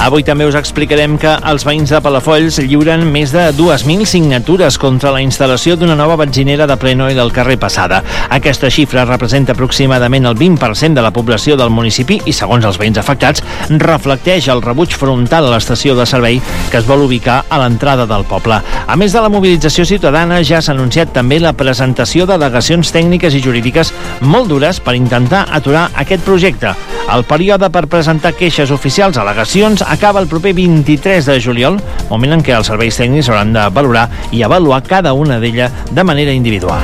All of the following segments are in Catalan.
Avui també us explicarem que els veïns de Palafolls lliuren més de 2.000 signatures contra la instal·lació d'una nova benzinera de Plenoil al carrer Passada. Aquesta xifra representa aproximadament el 20% de la població del municipi i, segons els veïns afectats, reflecteix el rebuig frontal a l'estació de servei que es vol ubicar a l'entrada del poble. A més de la mobilització ciutadana, ja s'ha anunciat també la presentació d'al·legacions tècniques i jurídiques molt dures per intentar aturar aquest projecte. El període per presentar queixes oficials, al·legacions, acaba el proper 23 de juliol, moment en què els serveis tècnics hauran de valorar i avaluar cada una d'elles de manera individual.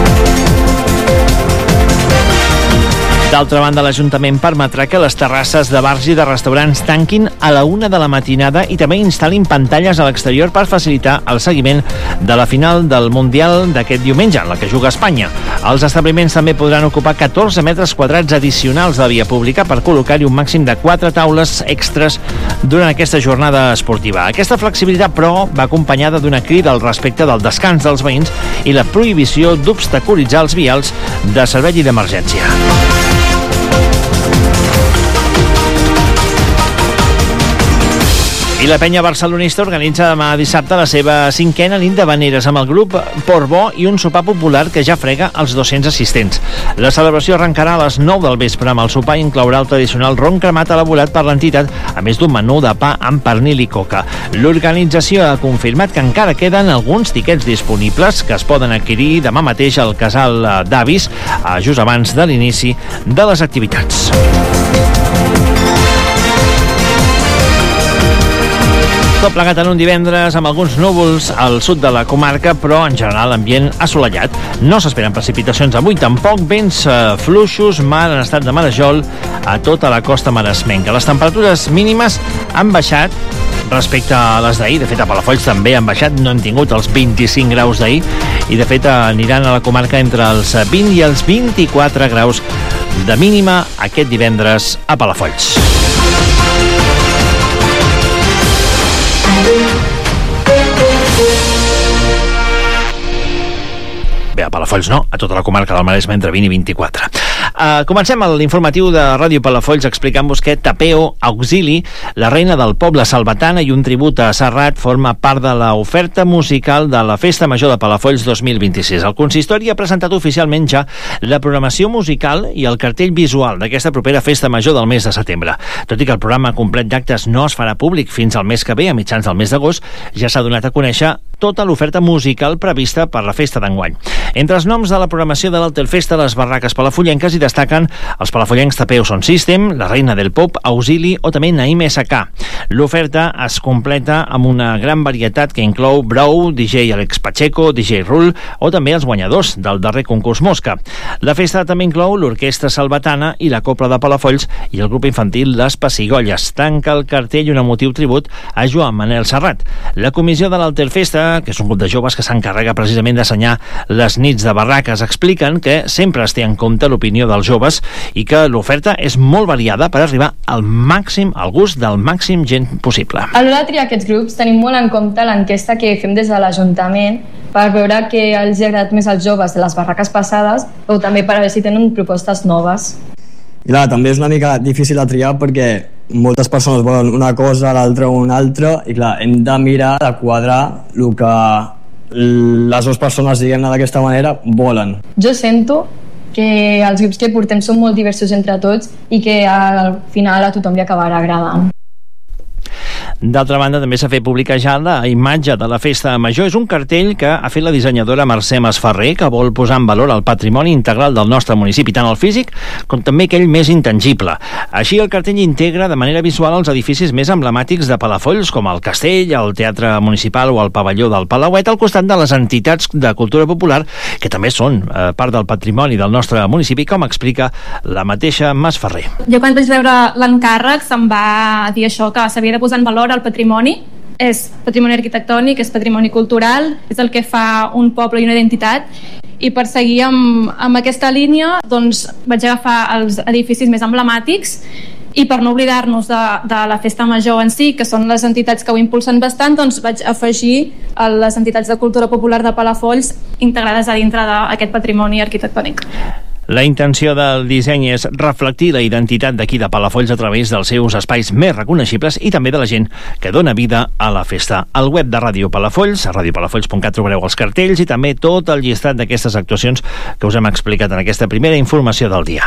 D'altra banda, l'Ajuntament permetrà que les terrasses de bars i de restaurants tanquin a la 1 de la matinada i també instal·lin pantalles a l'exterior per facilitar el seguiment de la final del Mundial d'aquest diumenge, en la que juga Espanya. Els establiments també podran ocupar 14 metres quadrats addicionals de via pública per col·locar-hi un màxim de 4 taules extres durant aquesta jornada esportiva. Aquesta flexibilitat, però, va acompanyada d'una crida al respecte del descans dels veïns i la prohibició d'obstaculitzar els vials de servei i d'emergència. I la penya barcelonista organitza demà dissabte la seva 5a nit de veneres amb el grup Portbó i un sopar popular que ja frega els 200 assistents. La celebració arrencarà a les 9 del vespre amb el sopar i inclourà el tradicional ron cremat elaborat per l'entitat, a més d'un menú de pa amb pernil i coca. L'organització ha confirmat que encara queden alguns tiquets disponibles que es poden adquirir demà mateix al casal d'Avis, just abans de l'inici de les activitats. Tot plegat en un divendres amb alguns núvols al sud de la comarca, però en general ambient assolellat. No s'esperen precipitacions avui, tampoc vents fluixos, mar en estat de marejol a tota la costa maresmenca. Les temperatures mínimes han baixat respecte a les d'ahir. De fet, a Palafolls també han baixat, no hem tingut els 25 graus d'ahir i de fet aniran a la comarca entre els 20 i els 24 graus de mínima aquest divendres a Palafolls. Bé, a Palafolls no, a tota la comarca del Maresme entre 20 i 24. Comencem l'informatiu de Ràdio Palafolls explicant-vos que Tapeo Auxili, la reina del poble salvatana i un tribut a Serrat, forma part de l'oferta musical de la Festa Major de Palafolls 2026. El consistori ha presentat oficialment ja la programació musical i el cartell visual d'aquesta propera Festa Major del mes de setembre. Tot i que el programa complet d'actes no es farà públic fins al mes que ve, a mitjans del mes d'agost, ja s'ha donat a conèixer tota l'oferta musical prevista per la festa d'enguany. Entre els noms de la programació de l'Altelfesta, les barraques palafollenques hi destaquen els palafollencs Tapeo Sound System, la Reina del Pop, Auxili o també Naim SK. L'oferta es completa amb una gran varietat que inclou Brou, DJ Alex Pacheco, DJ Rull o també els guanyadors del darrer concurs Mosca. La festa també inclou l'Orquestra Salvatana i la Copla de Palafolls i el grup infantil Les Pessigolles. Tanca el cartell un emotiu tribut a Joan Manel Serrat. La comissió de l'Altelfesta, que és un grup de joves que s'encarrega precisament d'assenyar les nits de barraques, expliquen que sempre es té en compte l'opinió dels joves i que l'oferta és molt variada per arribar al màxim, al gust del màxim gent possible. A l'hora de triar aquests grups tenim molt en compte l'enquesta que fem des de l'Ajuntament per veure què els ha agradat més als joves de les barraques passades o també per veure si tenen propostes noves. I clar, també és una mica difícil de triar perquè moltes persones volen una cosa, l'altra una altra i clar, hem de mirar de quadrar el que les dues persones, diguem-ne d'aquesta manera, volen. Jo sento que els grups que portem són molt diversos entre tots i que al final a tothom li acabarà agradant. D'altra banda, també s'ha fet pública ja la imatge de la Festa Major. És un cartell que ha fet la dissenyadora Mercè Masferrer, que vol posar en valor el patrimoni integral del nostre municipi, tant el físic com també aquell més intangible. Així, el cartell integra de manera visual els edificis més emblemàtics de Palafolls, com el Castell, el Teatre Municipal o el Pavelló del Palauet, al costat de les entitats de cultura popular, que també són part del patrimoni del nostre municipi, com explica la mateixa Masferrer. Jo quan vaig veure l'encàrrec se'm va dir això, que s'havia de posar en valor el patrimoni. És patrimoni arquitectònic, és patrimoni cultural, és el que fa un poble i una identitat, i per seguir amb aquesta línia doncs vaig agafar els edificis més emblemàtics i per no oblidar-nos de la Festa Major en si, que són les entitats que ho impulsen bastant, doncs vaig afegir les entitats de cultura popular de Palafolls integrades a dintre d'aquest patrimoni arquitectònic. La intenció del disseny és reflectir la identitat d'aquí de Palafolls a través dels seus espais més reconeixibles i també de la gent que dona vida a la festa. Al web de Ràdio Palafolls, a radiopalafolls.cat, trobareu els cartells i també tot el llistat d'aquestes actuacions que us hem explicat en aquesta primera informació del dia.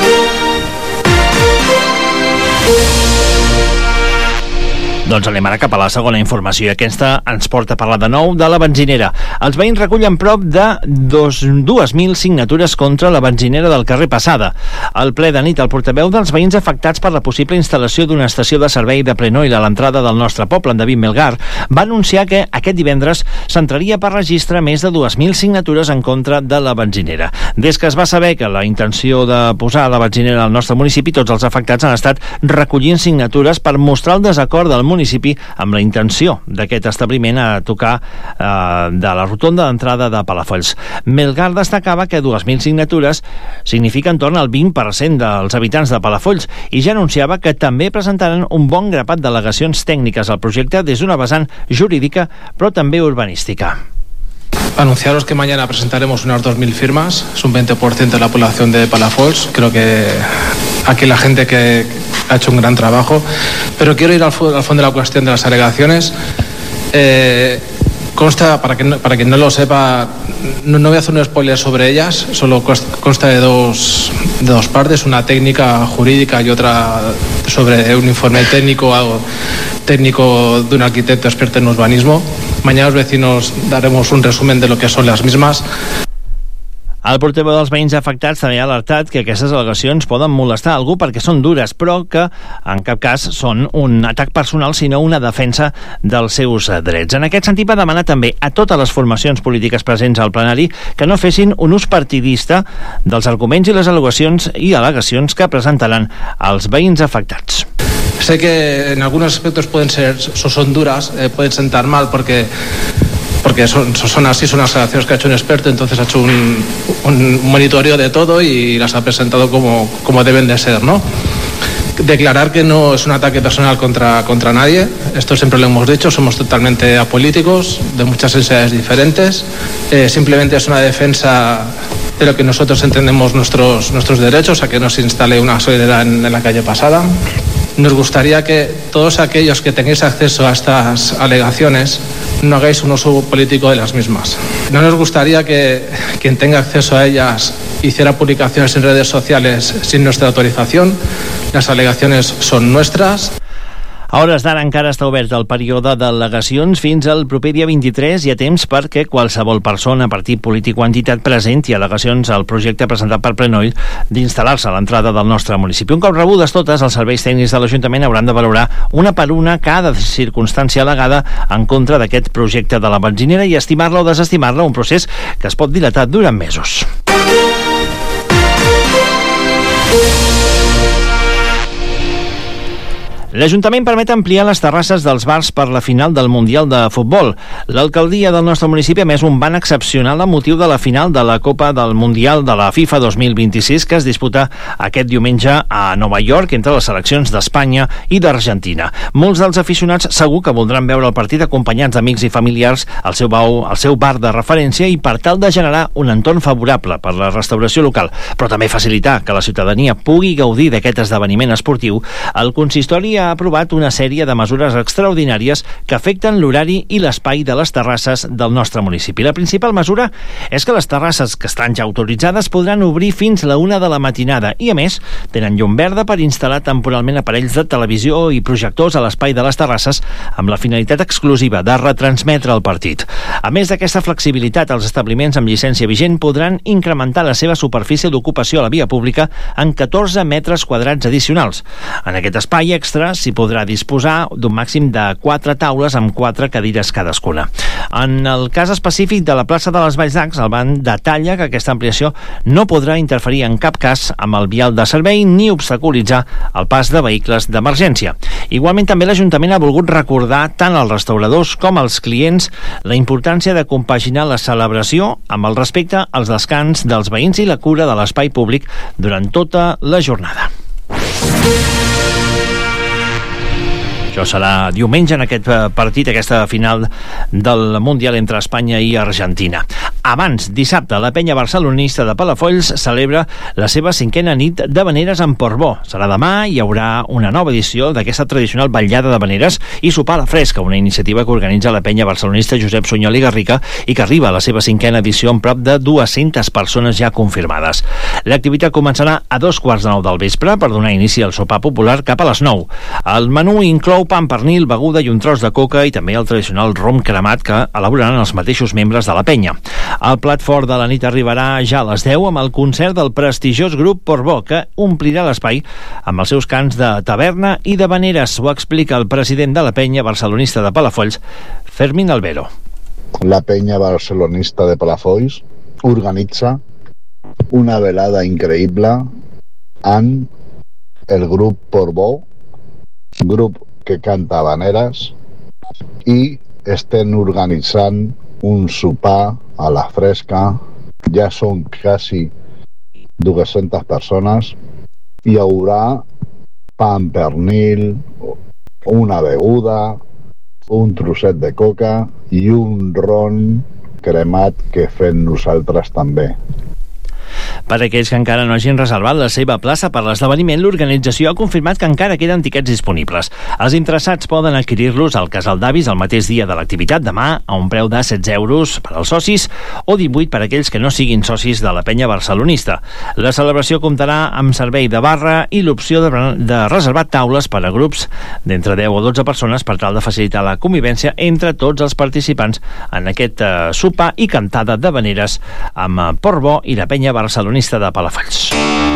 Doncs anem ara cap a la segona informació i aquesta ens porta a parlar de nou de la benzinera. Els veïns recullen prop de 2.000 signatures contra la benzinera del carrer Passada. Al ple de nit, el portaveu dels veïns afectats per la possible instal·lació d'una estació de servei de Plenoil a l'entrada del nostre poble, en David Melgar, va anunciar que aquest divendres s'entraria per registre més de 2.000 signatures en contra de la benzinera. Des que es va saber que la intenció de posar la benzinera al nostre municipi, tots els afectats han estat recollint signatures per mostrar el desacord del municipi amb la intenció d'aquest establiment a tocar de la rotonda d'entrada de Palafolls. Melgar destacava que 2.000 signatures significa entorn al 20% dels habitants de Palafolls i ja anunciava que també presentaran un bon grapat d'al·legacions tècniques al projecte des d'una vessant jurídica però també urbanística. Anunciaros que mañana presentaremos unas 2.000 firmas, es un 20% de la población de Palafolls. Creo que aquí la gente que ha hecho un gran trabajo, pero quiero ir al fondo de la cuestión de las alegaciones. Consta, para quien no lo sepa, no voy a hacer un spoiler sobre ellas, solo consta de dos partes, una técnica jurídica y otra sobre un informe técnico de un arquitecto experto en urbanismo. Mañana los vecinos daremos un resumen de lo que son las mismas. El portaveu dels veïns afectats també ha alertat que aquestes al·legacions poden molestar algú perquè són dures, però que en cap cas són un atac personal, sinó una defensa dels seus drets. En aquest sentit va demanar també a totes les formacions polítiques presents al plenari que no fessin un ús partidista dels arguments i les al·legacions que presentaran els veïns afectats. Sé que en algunos aspectos son duras, pueden sentar mal porque son así, son las acciones que ha hecho un experto, entonces ha hecho un monitoreo de todo y las ha presentado como deben de ser, ¿no? Declarar que no es un ataque personal contra nadie, esto siempre lo hemos dicho, somos totalmente apolíticos, de muchas sensibilidades diferentes, simplemente es una defensa de lo que nosotros entendemos nuestros derechos, a que no se instale una gasolinera en la calle Passada. Nos gustaría que todos aquellos que tengáis acceso a estas alegaciones no hagáis un uso político de las mismas. No nos gustaría que quien tenga acceso a ellas hiciera publicaciones en redes sociales sin nuestra autorización. Las alegaciones son nuestras. A hores d'ara encara està obert el període d'al·legacions fins al proper dia 23. Hi ha temps perquè qualsevol persona, partit polític o entitat presenti al·legacions al projecte presentat per Plenoil d'instal·lar-se a l'entrada del nostre municipi. Un cop rebudes totes, els serveis tècnics de l'Ajuntament hauran de valorar una per una cada circumstància al·legada en contra d'aquest projecte de la benzinera i estimar-la o desestimar-la, un procés que es pot dilatar durant mesos. L'Ajuntament permet ampliar les terrasses dels bars per la final del Mundial de Futbol. L'alcaldia del nostre municipi ha emès un ban excepcional amb motiu de la final de la Copa del Mundial de la FIFA 2026 que es disputa aquest diumenge a Nova York entre les seleccions d'Espanya i d'Argentina. Molts dels aficionats segur que voldran veure el partit acompanyats d'amics i familiars al seu bar de referència i per tal de generar un entorn favorable per la restauració local, però també facilitar que la ciutadania pugui gaudir d'aquest esdeveniment esportiu, el consistori ha aprovat una sèrie de mesures extraordinàries que afecten l'horari i l'espai de les terrasses del nostre municipi. La principal mesura és que les terrasses que estan ja autoritzades podran obrir fins la 1 de la matinada i, a més, tenen llum verda per instal·lar temporalment aparells de televisió i projectors a l'espai de les terrasses amb la finalitat exclusiva de retransmetre el partit. A més d'aquesta flexibilitat, els establiments amb llicència vigent podran incrementar la seva superfície d'ocupació a la via pública en 14 metres quadrats addicionals. En aquest espai extra s'hi podrà disposar d'un màxim de 4 taules amb 4 cadires cadascuna. En el cas específic de la plaça de les Valls d'Acs, el ban detalla que aquesta ampliació no podrà interferir en cap cas amb el vial de servei ni obstaculitzar el pas de vehicles d'emergència. Igualment, també l'Ajuntament ha volgut recordar tant als restauradors com als clients la importància de compaginar la celebració amb el respecte als descans dels veïns i la cura de l'espai públic durant tota la jornada. Això serà diumenge en aquest partit, aquesta final del Mundial entre Espanya i Argentina. Abans, dissabte, la penya barcelonista de Palafolls celebra la seva 5a nit d'havaneres en Portbó. Serà demà, hi haurà una nova edició d'aquesta tradicional vetllada d'havaneres i sopar a la fresca, una iniciativa que organitza la penya barcelonista Josep Sunyol i Garriga i que arriba a la seva 5a edició amb prop de 200 persones ja confirmades. L'activitat començarà a 2:15 del vespre per donar inici al sopar popular cap a les 9. El menú inclou pa amb pernil, beguda i un tros de coca i també el tradicional rom cremat que elaboraran els mateixos membres de la penya. El plat fort de la nit arribarà ja a les 10 amb el concert del prestigiós grup Portbó, que omplirà l'espai amb els seus cants de taverna i d'havaneres. Ho explica el president de la penya barcelonista de Palafolls, Fermín Albero. La penya barcelonista de Palafolls organitza una velada increïble amb el grup Portbó, grup que canta havaneres, i estem organitzant un sopar a la fresca. Ja són quasi 200 persones. Hi haurà pa amb pernil, una beguda, un trosset de coca i un ron cremat que fem nosaltres també. Per a aquells que encara no hagin reservat la seva plaça per l'esdeveniment, l'organització ha confirmat que encara queden tiquets disponibles. Els interessats poden adquirir-los al Casal d'Avis el mateix dia de l'activitat, demà, a un preu de 16 euros per als socis o 18 per a aquells que no siguin socis de la penya barcelonista. La celebració comptarà amb servei de barra i l'opció de reservar taules per a grups d'entre 10 o 12 persones per tal de facilitar la convivència entre tots els participants en aquest sopar i cantada d'havaneres amb Portbó i la penya barcelonista de Palafolls.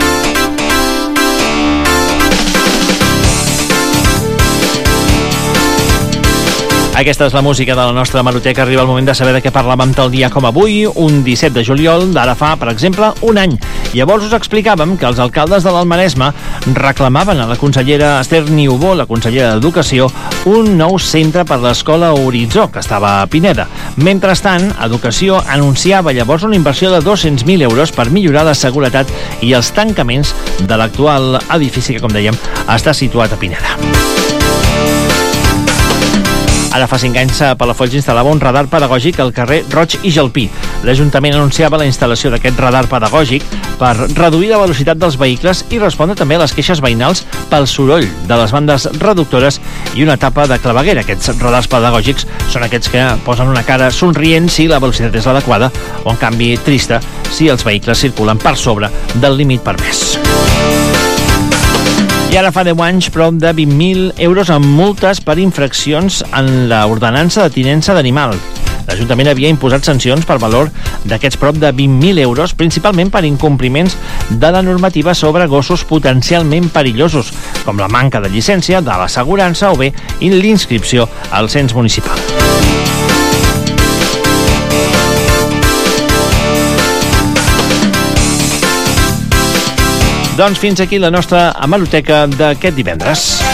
Aquesta és la música de la nostra hemeroteca. Arriba el moment de saber de què parlàvem tal dia com avui, un 17 de juliol d'ara fa, per exemple, un any. Llavors us explicàvem que els alcaldes de l'Almaresme reclamaven a la consellera Esther Niubó, la consellera d'Educació, un nou centre per l'escola Horitzó, que estava a Pineda. Mentrestant, Educació anunciava llavors una inversió de 200.000 euros per millorar la seguretat i els tancaments de l'actual edifici que, com dèiem, està situat a Pineda. Ara fa 5 anys Palafolls instal·lava un radar pedagògic al carrer Roig i Gelpí. L'Ajuntament anunciava la instal·lació d'aquest radar pedagògic per reduir la velocitat dels vehicles i respondre també a les queixes veïnals pel soroll de les bandes reductores i una tapa de claveguera. Aquests radars pedagògics són aquests que posen una cara somrient si la velocitat és l'adequada o, en canvi, trista si els vehicles circulen per sobre del límit permès. I ara fa 10 anys, prop de 20.000 euros en multes per infraccions en l'ordenança de tinença d'animal. L'Ajuntament havia imposat sancions per valor d'aquests prop de 20.000 euros, principalment per incompliments de la normativa sobre gossos potencialment perillosos, com la manca de llicència, de l'assegurança o bé l'inscripció al cens municipal. Doncs fins aquí la nostra hemeroteca d'aquest divendres.